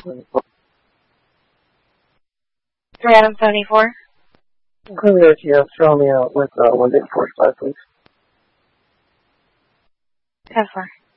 Adam 74. Clear, yes, throw me out with 184, please. 10-4.